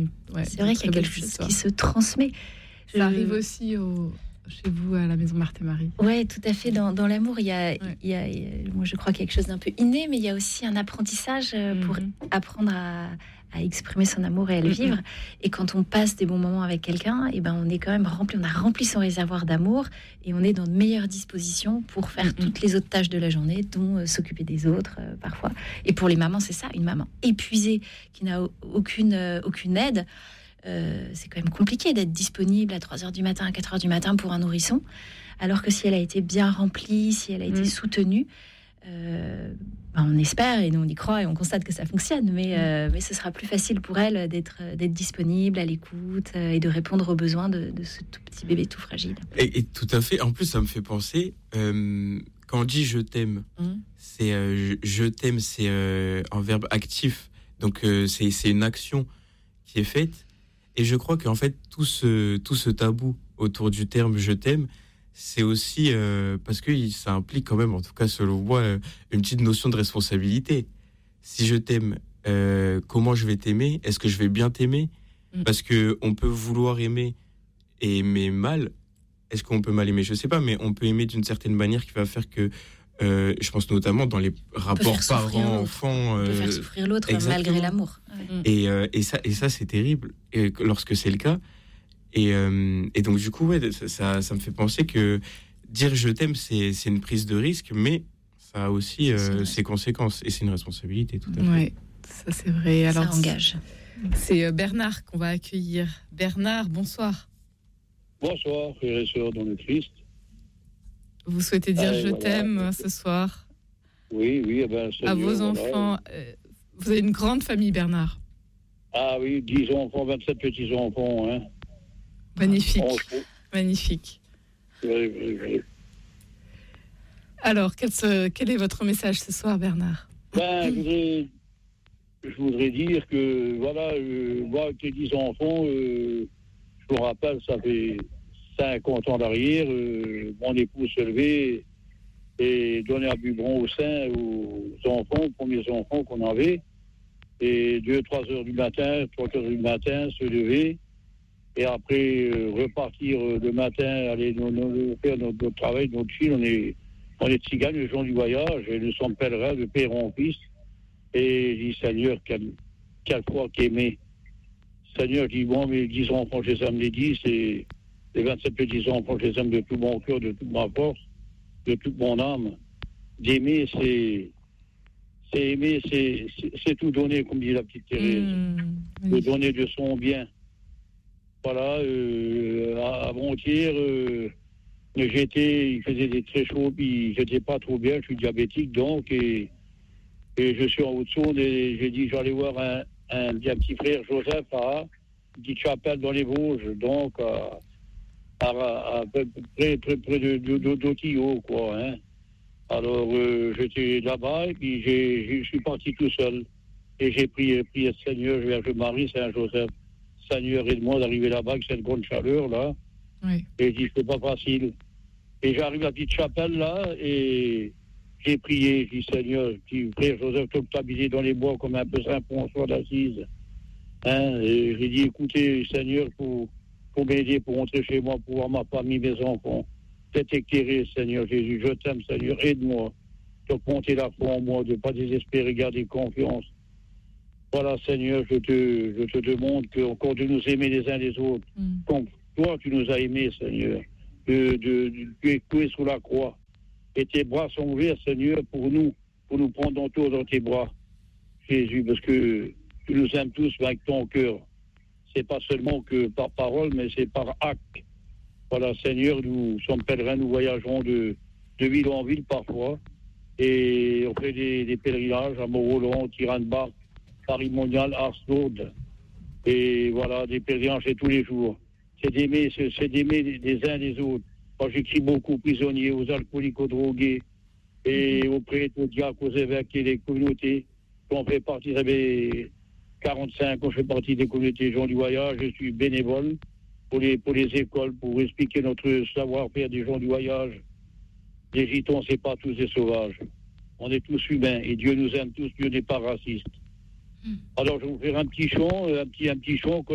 c'est vrai qu'il y a quelque chose qui se transmet. Ça arrive aussi chez vous à la maison Marthe et Marie. Oui, tout à fait. Dans l'amour, il y a, moi je crois, quelque chose d'un peu inné, mais il y a aussi un apprentissage pour apprendre à exprimer son amour et à le vivre. Et quand on passe des bons moments avec quelqu'un, et ben on est quand même rempli, on a rempli son réservoir d'amour et on est dans de meilleures dispositions pour faire toutes les autres tâches de la journée, dont s'occuper des autres parfois. Et pour les mamans, c'est ça, une maman épuisée qui n'a aucune aide. C'est quand même compliqué d'être disponible à 3h du matin, à 4h du matin pour un nourrisson, alors que si elle a été bien remplie, si elle a été soutenue, on espère et nous on y croit et on constate que ça fonctionne, mais ce sera plus facile pour elle d'être disponible, à l'écoute et de répondre aux besoins de ce tout petit bébé tout fragile. Et tout à fait, en plus ça me fait penser, quand on dit je t'aime, c'est je t'aime, c'est un verbe actif, donc c'est une action qui est faite. Et je crois qu'en fait, tout ce tabou autour du terme « je t'aime », c'est aussi parce que ça implique quand même, en tout cas selon moi, une petite notion de responsabilité. Si je t'aime, comment je vais t'aimer ? Est-ce que je vais bien t'aimer ? Parce qu'on peut vouloir aimer et aimer mal. Est-ce qu'on peut mal aimer ? Je ne sais pas, mais on peut aimer d'une certaine manière qui va faire que... je pense notamment dans les rapports parents-enfants... On peut faire souffrir l'autre exactement. Malgré l'amour. Et ça, c'est terrible lorsque c'est le cas. Et donc, du coup, ça me fait penser que dire je t'aime, c'est une prise de risque, mais ça a aussi ses conséquences. Et c'est une responsabilité, tout à fait. Oui, ça c'est vrai. Alors, ça engage. C'est Bernard qu'on va accueillir. Bernard, bonsoir. Bonsoir, frères et sœurs dans le Christ. Vous souhaitez dire je t'aime ce soir ? Oui, à vos enfants. Vous avez une grande famille, Bernard. Ah oui, 10 enfants, 27 petits-enfants. Hein. Magnifique, magnifique. Oui. Alors, quel est votre message ce soir, Bernard ? Je voudrais dire que, moi, avec les 10 enfants, je me rappelle, ça fait 50 ans d'arrière, mon épouse se levait et donnait un biberon au sein aux enfants, aux premiers enfants qu'on avait. Et 2-3 heures du matin, 3 heures du matin, se lever. Et après, repartir le matin, aller faire notre travail, notre fille. On est tziganes, les gens du voyage, et nous sommes pèlerins de père en fils. Et je dis, Seigneur, quelle foi qu'aimer. Seigneur, je dis, bon, mes 10 enfants, je les aime les 10, et les 27 petits-enfants, je les aime de tout mon cœur, de toute ma force, de toute mon âme. D'aimer, c'est aimer, c'est tout donner, comme dit la petite Thérèse. De donner de son bien. Voilà, avant-hier, il faisait des très chaud, puis j'étais pas trop bien, je suis diabétique, donc, et je suis en Haute-Saône, et j'ai dit, j'allais voir un petit frère, Joseph, à une petite chapelle dans les Vosges, donc, à peu près d'Otillot, quoi, hein. Alors, j'étais là-bas, et puis je suis parti tout seul. Et j'ai prié le Seigneur, Vierge Marie, Saint-Joseph. Seigneur, aide-moi d'arriver là-bas avec cette grande chaleur, là. Oui. Et je dis, c'est pas facile. Et j'arrive à la petite chapelle, là, et j'ai prié. Je dis, Seigneur, petit frère Joseph, t'habiller dans les bois comme un peu Saint-François d'Assise. Hein? Et j'ai dit, écoutez, Seigneur, pour m'aider, pour rentrer chez moi, pour voir ma famille, mes enfants. Faites éclairé, Seigneur Jésus. Je t'aime, Seigneur. Aide-moi. De compter la foi en moi, de ne pas désespérer, garder confiance. Voilà, Seigneur, je te demande encore de nous aimer les uns les autres. Comme toi, tu nous as aimés, Seigneur. Tu es cloué sous la croix. Et tes bras sont ouverts, Seigneur, pour nous prendre autour dans tes bras, Jésus, parce que tu nous aimes tous avec ton cœur. C'est pas seulement que par parole, mais c'est par acte. Voilà, Seigneur, nous sommes pèlerins, nous voyageons de ville en ville parfois, et on fait des pèlerinages à Mont-Roland, Tirane-Barque, Paris-Monial, Ars-Lourdes, et voilà, des pèlerinages c'est tous les jours. C'est d'aimer les uns les autres. Moi, j'écris beaucoup aux prisonniers, aux alcooliques, aux drogués, et aux prêtres, aux diacres, aux évêques et les communautés. On fait partie, j'avais 45 ans, je fais partie des communautés gens du voyage, je suis bénévole pour les écoles, pour expliquer notre savoir-faire des gens du voyage. Les gitans, c'est pas tous des sauvages. On est tous humains, et Dieu nous aime tous, Dieu n'est pas raciste. Alors, je vais vous faire un petit chant, un petit chant